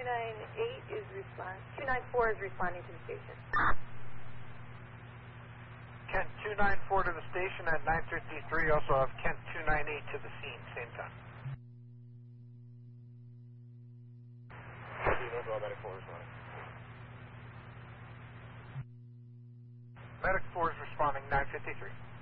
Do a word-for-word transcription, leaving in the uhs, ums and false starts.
nine eight is responding. two nine four is responding to the station. Kent two nine four to the station at nine fifty-three. Also have Kent two nine eight to the scene, same time. Medic four responding. Medic four is responding, nine fifty-three.